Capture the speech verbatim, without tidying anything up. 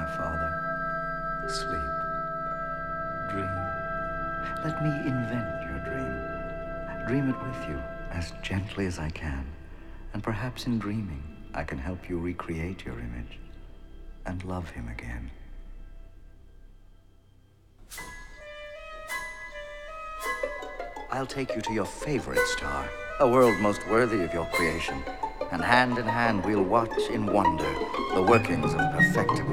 Father. Sleep. Dream. Let me invent your dream. Dream it with you as gently as I can. And perhaps in dreaming, I can help you recreate your image and love him again. I'll take you to your favorite star, a world most worthy of your creation. And hand in hand, we'll watch in wonder the workings of perfectible